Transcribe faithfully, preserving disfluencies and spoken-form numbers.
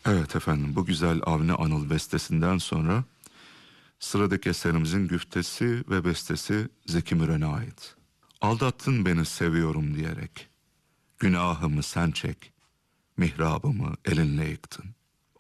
Evet efendim, bu güzel Avni Anıl bestesinden sonra sıradaki eserimizin güftesi ve bestesi Zeki Müren'e ait. Aldattın beni seviyorum diyerek, günahımı sen çek, mihrabımı elinle yıktın.